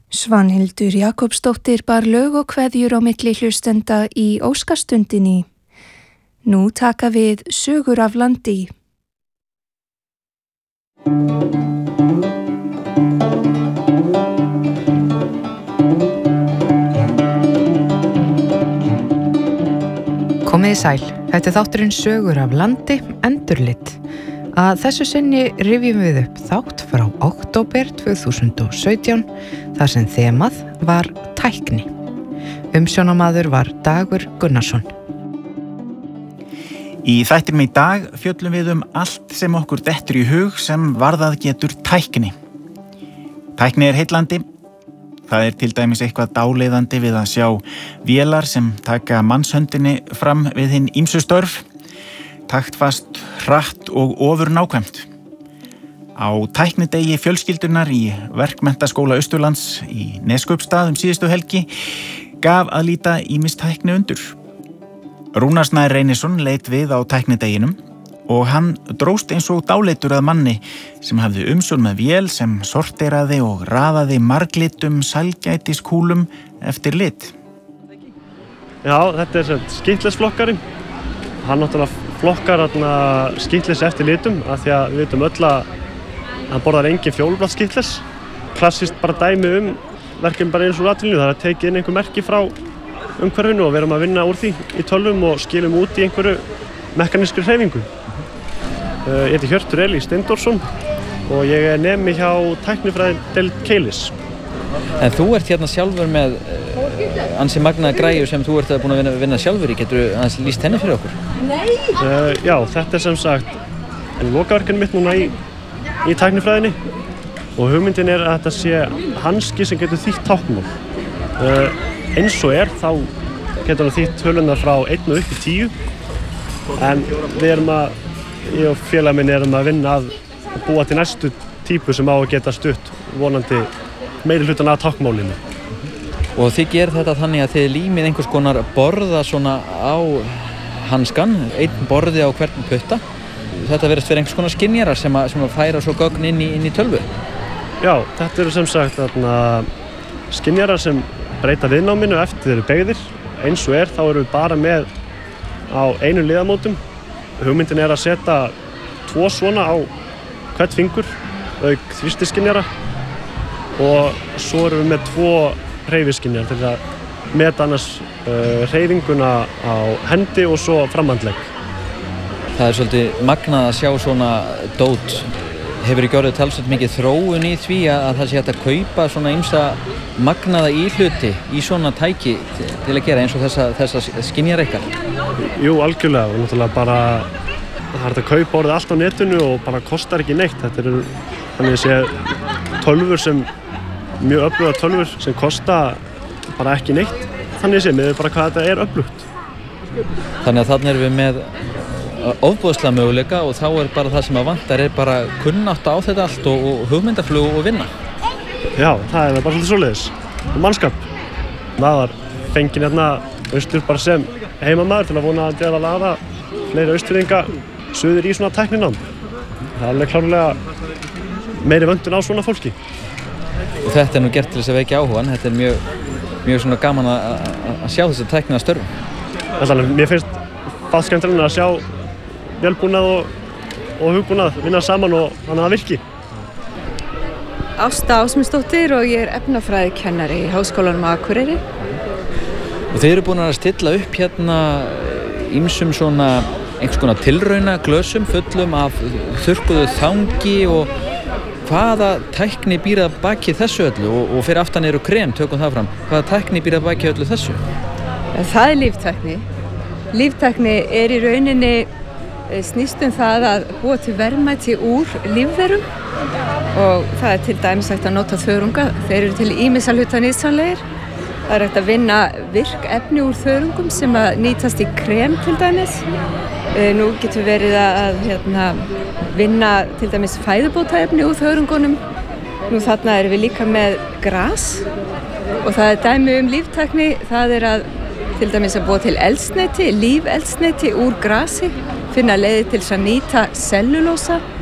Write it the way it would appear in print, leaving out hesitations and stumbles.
Svanhildur Jakobsdóttir bar lög og kveðjur á milli hlustenda í Óskastundinni. Nú taka við sögur af landi. Komiði sæl, þetta þátturinn sögur af landi, endurlit. Að þessu sinni rifjum við upp þátt frá október 2017 þar sem þemað var tækni. Umsjónarmaður var Dagur Gunnarsson. Í þættinum í dag fjöllum við allt sem okkur dettur í hug sem varðað getur tækni. Tækni heillandi. Það til dæmis eitthvað dáleiðandi við að sjá vélar sem taka mannshöndinni fram við hinn ýmsu störf. Taktfast, hratt og ofurnákvæmt. Á tæknidegi fjölskyldunar í Verkmenntaskóla Austurlands í Neskaupstað síðustu helgi gaf að líta ýmis tækni undur. Rúnar Snær Reynisson leit við á tæknideginum og hann dróst eins og dáleitur að manni sem hafði umsjón með vél sem sorteraði og raðaði marglitum sælgætiskúlum eftir lit. Já, þetta skýtlisflokkarinn. Hann náttúrulega flokkar skýtlis eftir litum af því að við vitum öll að hann borðar engin fjólublátt klassískt bara dæmi verkefni bara eins og atvinnu. Það tekið inn einhver merki frá umhverfinu og við erum að vinna úr því í tölvum og skilum út í einhverju mekanískri hreyfingu. Ég heiti Hjörtur Elí Steindórsson og ég nemi hjá tæknifræðideild Keilis. En þú ert hérna sjálfur með ansi magnaða græju sem þú ert búin að vinna sjálfur í. Geturðu aðeins lýst henni fyrir okkur? Já, þetta sem sagt lokaverkefni mitt núna í tæknifræðinni og hugmyndin að þetta sé hanski sem getur þýtt táknmál. Eins og þá getur hann þýtt tölurnar frá 1 og upp í 10 en ég og félag minn að vinna að búa til næstu típu sem á að geta stutt vonandi meiri hlutan af táknmálinu. Og þið gerir þetta þannig að þið límið einhvers konar borða svona á hanskan, einn borði á hvern putta. Þetta verðist vera einhvers konar skynjarar sem að færa svo gögn inn í tölvu. Já, þetta eru sem sagt skynjarar sem breyta viðnáminu eftir þeir eru beygðir. Eins og þá erum við bara með á einu liðamótum. Hugmyndin að setja 2 svona á hvern fingur, auk þrýstiskynjara og svo erum við með 2 hreyfiskynjar til að meta annars hreyfinguna á hendi og svo framhandlegg. Það svolítið magnað að sjá svona dót. Hefur ekki orðið talsvert mikið þróun í því að það sé hægt að kaupa svona ýmsa magnaða íhluti í svona tæki til að gera eins og þessa skynjar ykkar? Jú, algjörlega. Og náttúrulega bara það hægt að kaupa orðið allt á netinu og bara kostar ekki neitt. Þetta eru þannig að sé tölvur sem mjög öflugar tölvur sem kosta bara ekki neitt. Þannig að sé með bara hvað þetta öflugt. Þannig að þarna erum við með ofboðslega möguleika og þá bara það sem að vantar bara kunnátta á þetta allt og hugmyndaflug og vinna. Já, það bara svolítið svoleiðis. Og mannskap. Það var fenginn austur bara sem heimamaður til að vona að laða fleiri austfirðinga suður í svona tækninám. Það alveg klárlega meiri vöntun á svona fólki. Og þetta nú gert til þess að vekja áhugan. Þetta mjög svona gaman að sjá þess að tækna störfum. Þannig mér finnst það skemmtilega að sjá vélbúnað og hugbúnað vinna saman og þannig að það virki. Ásta Ásmundsdóttir og ég efnafræðikennari í Háskólanum á Akureyri. Og þið eru búin að stilla upp hérna ýmsum svona einhvers konar tilraunaglösum fullum af þurrkuðu þangi og hvaða tækni býr að baki þessu öllu og fyrir aftan eru krem, tökum það fram. Hvaða tækni býr að baki öllu þessu? Það líftækni. Líftækni í rauninni snýst það að búa til verðmæti úr lífverum og það til dæmis hægt að nota þörunga. Þeir eru til ýmissa hluta nytsamlegir. Það hægt að vinna virk efni úr þörungum sem að nýtast í krem til dæmis. Nú getur verið að vinna til dæmis fæðubótaefni úr þörungunum. Nú þarna erum við líka með gras og það dæmi líftækni. Það að til dæmis að búa til eldsneyti, lífeldsneyti úr grasi, finna leiðir til að nýta sellulósa